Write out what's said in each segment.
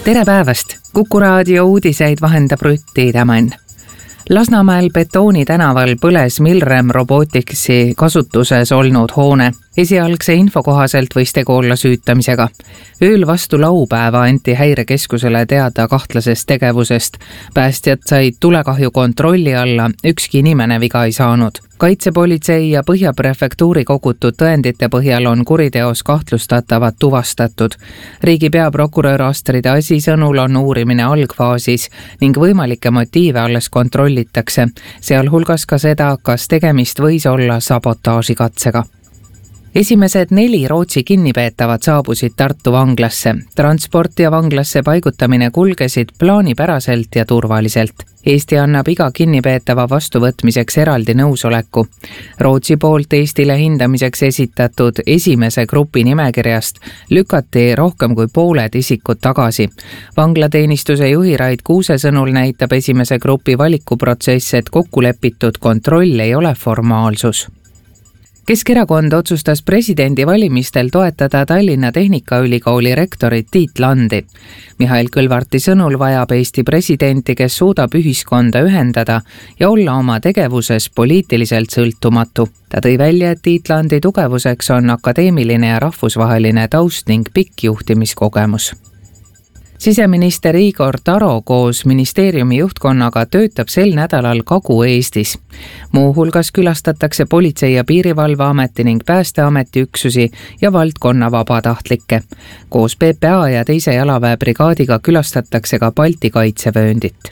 Tere päevast! Kuku raadio uudiseid vahendab Rutt Tiidemann. Lasnamäel Betooni tänaval põles Milrem Roboticsi kasutuses olnud hoone. Esialgse info kohaselt võis tegu olla süütamisega. Ööl vastu laupäeva anti häirekeskusele teada kahtlasest tegevusest. Päästjad said tulekahju kontrolli alla, ükski inimene viga ei saanud. Kaitsepolitsei ja Põhjaprefektuuri kogutud tõendite põhjal on kuriteos kahtlustatavat tuvastatud. Riigi peaprokurör Astrid Asi sõnul on uurimine algfaasis ning võimalikke motiive alles kontrollitakse, sealhulgas ka seda, kas tegemist võis olla sabotaažikatsega. Esimesed 4 Rootsi kinnipeetavad saabusid Tartu vanglasse. Transport ja vanglasse paigutamine kulgesid plaanipäraselt ja turvaliselt. Eesti annab iga kinnipeetava vastuvõtmiseks eraldi nõusoleku. Rootsi poolt Eestile hindamiseks esitatud esimese grupi nimekirjast lükati rohkem kui pooled isikud tagasi. Vanglateenistuse juhi Rait Kuuse sõnul näitab esimese grupi valikuprotsess, et kokkulepitud kontroll ei ole formaalsus. Keskerakond otsustas presidendivalimistel toetada Tallinna Tehnikaülikooli rektorit Tiit Landi. Mihhail Kõlvarti sõnul vajab Eesti presidenti, kes suudab ühiskonda ühendada ja olla oma tegevuses poliitiliselt sõltumatu. Ta tõi välja, et Tiit Landi tugevuseks on akadeemiline ja rahvusvaheline taust ning pikk juhtimiskogemus. Siseminister Igor Taro koos ministeeriumi juhtkonnaga töötab sel nädalal Kagu-Eestis. Muuhulgas külastatakse Politsei- ja Piirivalveameti ning Päästeameti üksusi ja valdkonna vabatahtlikke. Koos PPA ja teise jalaväebrigaadiga külastatakse ka Balti kaitsevööndit.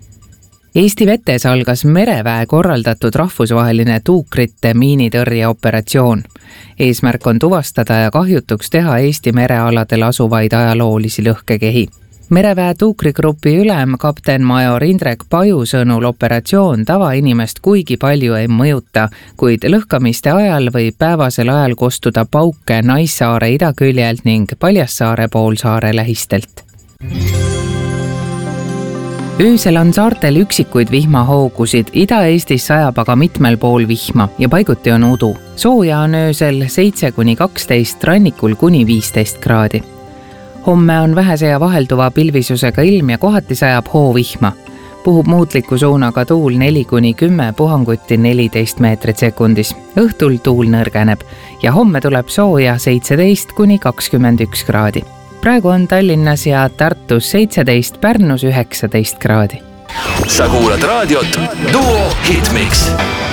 Eesti vetes algas mereväe korraldatud rahvusvaheline tuukrite miinitõrjeoperatsioon. Eesmärk on tuvastada ja kahjutuks teha Eesti merealadel asuvaid ajaloolisi lõhkekehi. Mereväe tuukrigrupi ülem kaptenmajor Indrek Paju sõnul operatsioon tavainimest kuigi palju ei mõjuta, kuid lõhkamiste ajal võib päevasel ajal kostuda pauke Naissaare idaküljelt ning Paljassaare poolsaare lähistelt. Öösel on saartel üksikuid vihmahoogusid, Ida-Eestis sajab aga mitmel pool vihma ja paiguti on udu. Sooja on öösel 7–12, rannikul kuni 15 kraadi. Homme on vähese ja vahelduva pilvisusega ilm ja kohati sajab hoovihma. Puhub muutliku suunaga tuul 4–10, puhanguti 14 meetrit sekundis. Õhtul tuul nõrgeneb ja homme tuleb sooja 17–21 kraadi. Praegu on Tallinnas ja Tartus 17, Pärnus 19 kraadi. Sa kuulad raadiot Duo Hitmix.